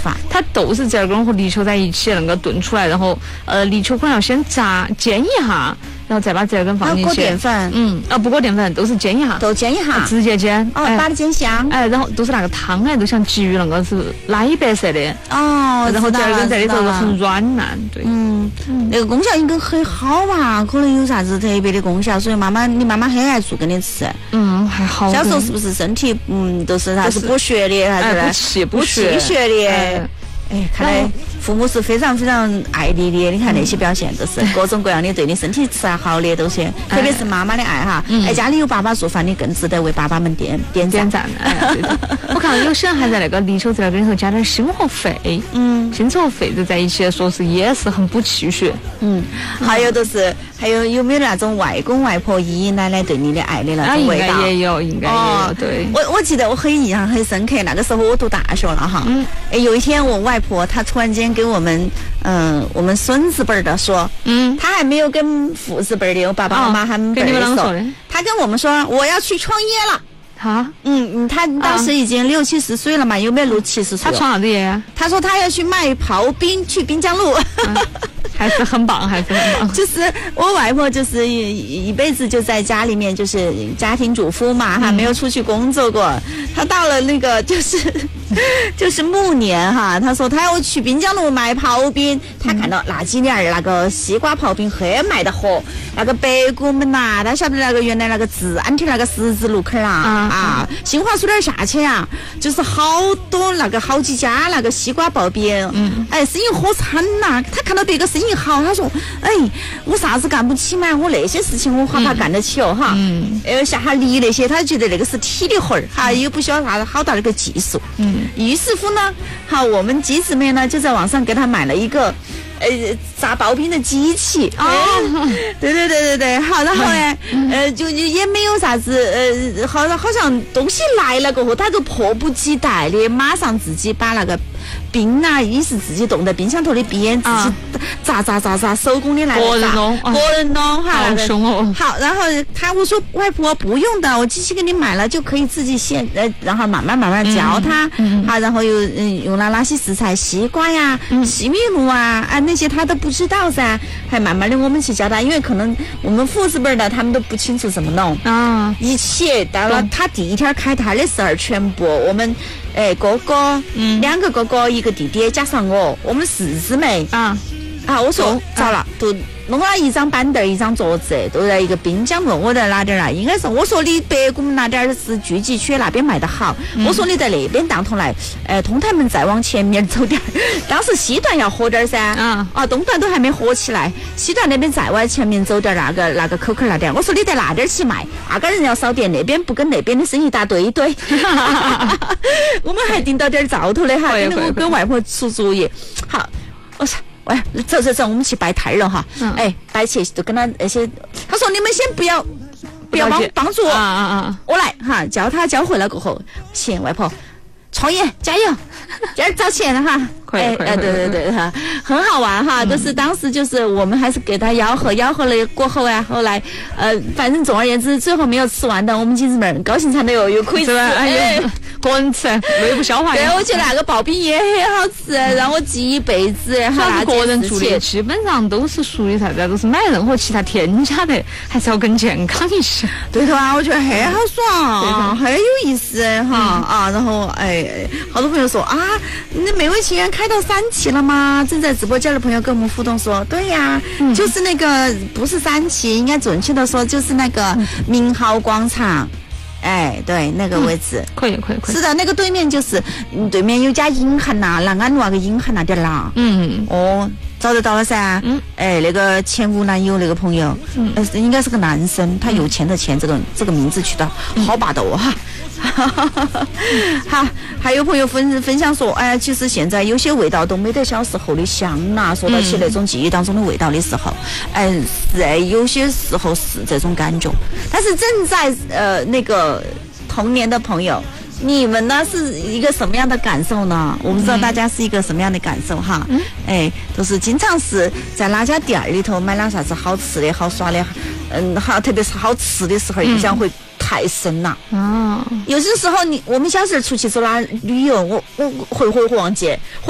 法？ 它都是折耳根和泥鳅在一起能够炖出来，然后泥鳅可能要先煎一下，然后再把折耳根放进去。 裹淀粉？ 不裹淀粉，都是煎一下。 都煎一下。 直接煎。 把它煎香。 然后都是那个汤都像鲫鱼那个是奶白色的。然后折耳根在里头很软烂。对。 那个功效应该很好吧？可能有啥子特别的功效，所以你妈妈很爱做给你吃。 还好。 小时候是不是身体都是啥子补血的，还是补气血的？看来父母是非常非常爱你的。你看那些表现都是各种各样的对你身体吃好的都是，特别是妈妈的爱哈。家里有爸爸做饭的更值得为爸爸们点赞。 我看到有些人还在那个泥鳅折耳根里头加点星河肺，星河肺就在一起，说是也是很补气血。 还有没有那种外公外婆、爷爷奶奶对你的爱的那种味道？ 应该也有。对， 我记得我很印象很深刻，那个时候我读大学了哈。有一天我外婆她突然间给我们孙子辈的说，她还没有跟父子辈的我爸爸妈妈他们辈的说，她跟我们说我要去创业了。他当时已经60、70岁了嘛，有没有60、70岁？ 他创啥子业啊？ 他说他要去卖刨冰，去滨江路。 还是很棒。 就是我外婆，就是一辈子就在家里面，就是家庭主妇嘛，还没有出去工作过。她到了那个就是暮年哈，她说她要去滨江路卖刨冰，她看到那几年那个西瓜刨冰很卖得火，那个北谷门呐，她晓得那个原来那个治安亭那个十字路口新华书店下去啊，就是好多那个好几家那个西瓜刨冰，生意火惨呐。她看到别个生意好，他说：“我啥子干不起嘛？我那些事情我怕干得起哦，哈。下下泥那些，他觉得那个是体力活儿，哈，又不需要啥子好大的一个技术。于是乎呢，好，我们几姊妹呢就在网上给他买了一个炸刨冰的机器。对，好，然后呢，就也没有啥子好像东西来了过后，他就迫不及待的马上自己把那个冰一是自己冻在冰箱头的边，自己炸，手工的来炸，个人弄哈， 好凶哦。 好，然后我说外婆不用的，我机器给你买了就可以自己先然后慢慢教他，好，然后又用了哪些食材，西瓜呀、西米露那些他都不知道噻，还慢慢的我们去教他，因为可能我们父子辈的他们都不清楚怎么弄一起到了他第一天开摊的时候，全部我们哥哥2个哥哥1个弟弟加上我们4姊妹我说糟了，都弄了一张板凳、一张桌子，都在一个滨江路。我在哪点儿我应该是我说你北谷门那点儿是聚集区，那边卖得好。我说你在那边当头来，通台门再往前面走点儿。当时西段要火点儿噻，东段都还没火起来，西段那边再往前面走点儿，那个口那点儿。我说你在那点儿去卖，那个人要少点，那边不跟那边的生意打对。我们还订到点儿灶头的哈，跟外婆出主意。好，我说。走，我们去摆摊了哈。摆起就跟他那些，他说你们先不要帮助我，我来哈，教他教会了过后，行，外婆创业加油，今儿找钱了哈。对哈，很好玩哈，都是当时就是我们还是给他吆喝了过后后来反正总而言之最后没有吃完的，我们几姊妹高兴惨的又可以吃， 个人吃胃不消化。 对，我觉得那个刨冰也很好吃，让我记一辈子。 像个人做的基本上都是属于啥子，都是买任何其他添加的，还是要更健康一些。 对头我觉得很好爽，很有意思哈然后好多朋友说那美味情缘开到3期了吗？正在直播间的朋友跟我们互动说，对呀，就是那个不是3期，应该准确的说就是那个明豪广场。对，那个位置可以。 是的，那个对面就是对面有家银行南安路那个银行那点啦。找得到了噻。那个前湖南有那个朋友，应该是个男生，他有钱的钱，这个名字取得好霸道哈。好，还有朋友分享说，其实现在有些味道都没得小时候的香啦。说到起那种记忆当中的味道的时候，是有些时候是这种感觉。但是正在那个童年的朋友，你们呢是一个什么样的感受呢？我不知道大家是一个什么样的感受哈。都是经常是在哪家店里头买了啥子好吃的好耍的，好，特别是好吃的时候，印象会太深了。有些时候我们小时候出去走哪旅游，我会忘记。